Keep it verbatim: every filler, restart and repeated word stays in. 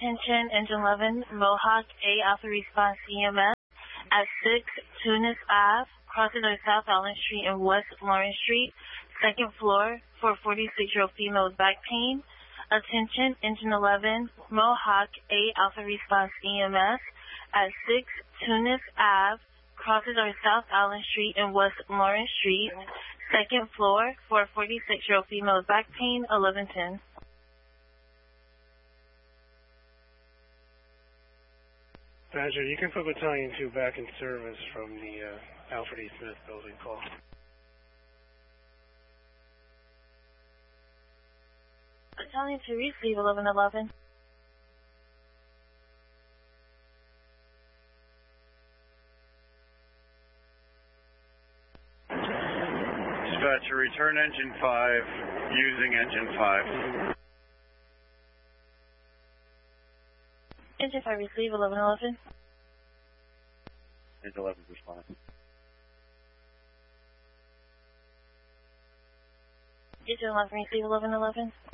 Attention, Engine eleven, Mohawk A Alpha Response E M S at six Tunis Ave, crosses our South Allen Street and West Lawrence Street, second floor, for a forty-six-year-old female with back pain. Attention, Engine eleven, Mohawk A Alpha Response E M S at six Tunis Ave, crosses our South Allen Street and West Lawrence Street, second floor, for a forty-six-year-old female with back pain, eleven ten. Badger, you can put Battalion two back in service from the uh, Alfred E. Smith building call. Battalion two, receive eleven eleven. Dispatcher, return engine five, using engine five. Engine five, receive eleven eleven. Engine eleven, respond. Engine eleven, receive eleven eleven.